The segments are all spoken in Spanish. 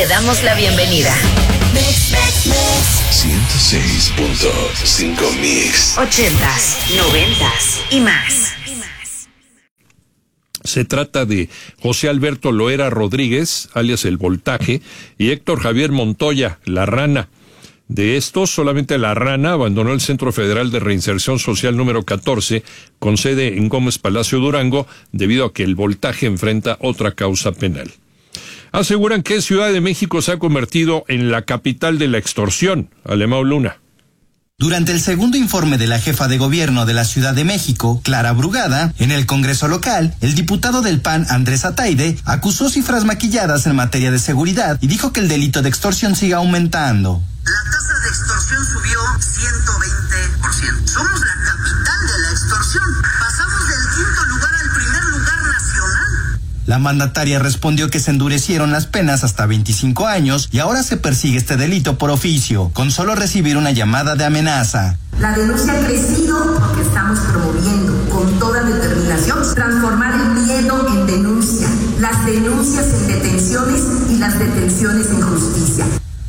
damos la bienvenida. 106.5 Mix. 80s, 90s y más. Se trata de José Alberto Loera Rodríguez, alias El Voltaje, y Héctor Javier Montoya, La Rana. De estos, solamente La Rana abandonó el Centro Federal de Reinserción Social número 14, con sede en Gómez Palacio, Durango, debido a que El Voltaje enfrenta otra causa penal. Aseguran que Ciudad de México se ha convertido en la capital de la extorsión. Alemão Luna. Durante el segundo informe de la jefa de gobierno de la Ciudad de México, Clara Brugada, en el Congreso local, el diputado del PAN, Andrés Ataide, acusó cifras maquilladas en materia de seguridad y dijo que el delito de extorsión sigue aumentando. La tasa de extorsión subió 120%. Somos la capital de la extorsión. Pasamos del quinto lugar al primer lugar nacional. La mandataria respondió que se endurecieron las penas hasta 25 años y ahora se persigue este delito por oficio, con solo recibir una llamada de amenaza. La denuncia ha crecido porque estamos promoviendo con toda determinación transformar el miedo en denuncia, las denuncias en detenciones y las detenciones en justicia.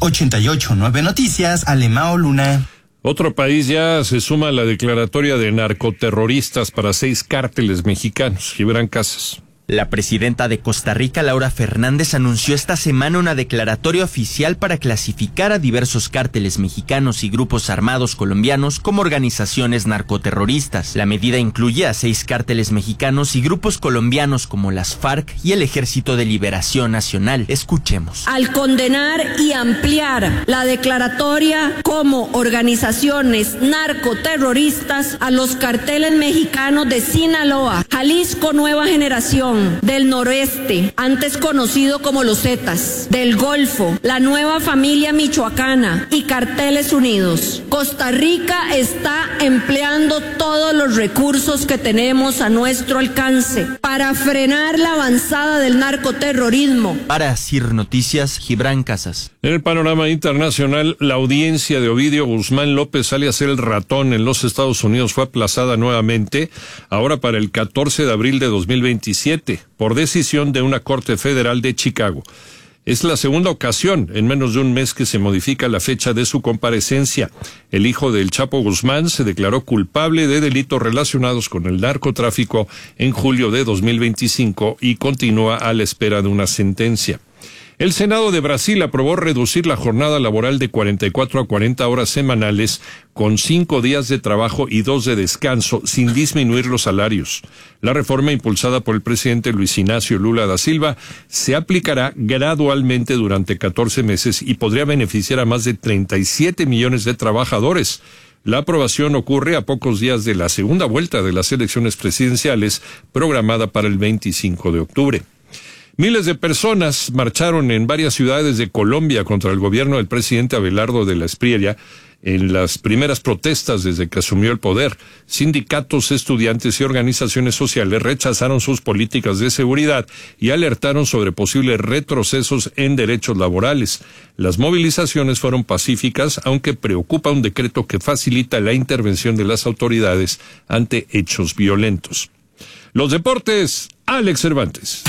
88.9 Noticias, Alemão Luna. Otro país ya se suma a la declaratoria de narcoterroristas para 6 cárteles mexicanos. Gibran Casas. La presidenta de Costa Rica, Laura Fernández, anunció esta semana una declaratoria oficial para clasificar a diversos cárteles mexicanos y grupos armados colombianos como organizaciones narcoterroristas. La medida incluye a 6 cárteles mexicanos y grupos colombianos como las FARC y el Ejército de Liberación Nacional. Escuchemos. Al condenar y ampliar la declaratoria como organizaciones narcoterroristas a los carteles mexicanos de Sinaloa, Jalisco Nueva Generación, del Noreste, antes conocido como los Zetas, del Golfo, la Nueva Familia Michoacana y Carteles Unidos. Costa Rica está empleando todos los recursos que tenemos a nuestro alcance para frenar la avanzada del narcoterrorismo. Para CIR Noticias, Gibran Casas. En el panorama internacional, la audiencia de Ovidio Guzmán López, alias El Ratón, en los Estados Unidos fue aplazada nuevamente, ahora para el 14 de abril de 2027. Por decisión de una Corte Federal de Chicago. Es la segunda ocasión en menos de un mes que se modifica la fecha de su comparecencia. El hijo del Chapo Guzmán se declaró culpable de delitos relacionados con el narcotráfico en julio de 2025 y continúa a la espera de una sentencia. El Senado de Brasil aprobó reducir la jornada laboral de 44 a 40 horas semanales con 5 días de trabajo y 2 de descanso sin disminuir los salarios. La reforma impulsada por el presidente Luis Ignacio Lula da Silva se aplicará gradualmente durante 14 meses y podría beneficiar a más de 37 millones de trabajadores. La aprobación ocurre a pocos días de la segunda vuelta de las elecciones presidenciales programada para el 25 de octubre. Miles de personas marcharon en varias ciudades de Colombia contra el gobierno del presidente Abelardo de la Espriella en las primeras protestas desde que asumió el poder. Sindicatos, estudiantes y organizaciones sociales rechazaron sus políticas de seguridad y alertaron sobre posibles retrocesos en derechos laborales. Las movilizaciones fueron pacíficas, aunque preocupa un decreto que facilita la intervención de las autoridades ante hechos violentos. Los deportes, Alex Cervantes.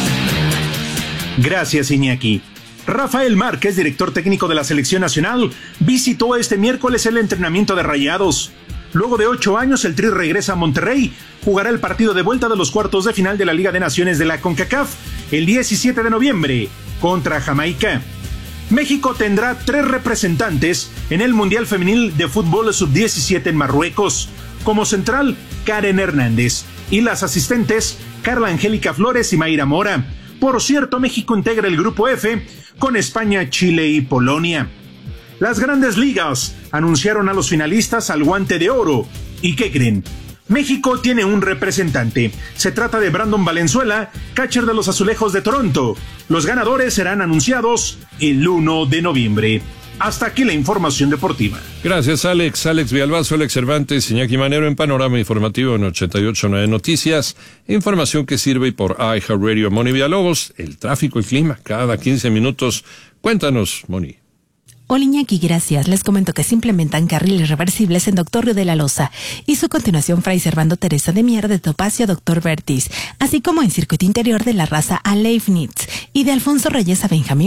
Gracias, Iñaki. Rafael Márquez, director técnico de la selección nacional, visitó este miércoles el entrenamiento de Rayados. Luego de 8 años, el Tri regresa a Monterrey, jugará el partido de vuelta de los cuartos de final de la Liga de Naciones de la CONCACAF el 17 de noviembre contra Jamaica. México tendrá 3 representantes en el Mundial Femenil de Fútbol Sub-17 en Marruecos. Como central, Karen Hernández, y las asistentes, Carla Angélica Flores y Mayra Mora. Por cierto, México integra el Grupo F con España, Chile y Polonia. Las Grandes Ligas anunciaron a los finalistas al Guante de Oro. ¿Y qué creen? México tiene un representante. Se trata de Brandon Valenzuela, catcher de los Azulejos de Toronto. Los ganadores serán anunciados el 1 de noviembre. Hasta aquí la información deportiva. Gracias, Alex. Alex Villalbazo, Alex Cervantes, Iñaki Manero en Panorama Informativo en 88.9 Noticias. Información que sirve por iHeartRadio. Moni Villalobos, el tráfico y clima cada 15 minutos. Cuéntanos, Moni. Hola, Iñaki, gracias. Les comento que se implementan carriles reversibles en Doctor Río de la Loza y su continuación Fray Servando Teresa de Mier de Topacio a Doctor Vertis, así como en circuito interior de la raza a Leibniz y de Alfonso Reyes a Benjamín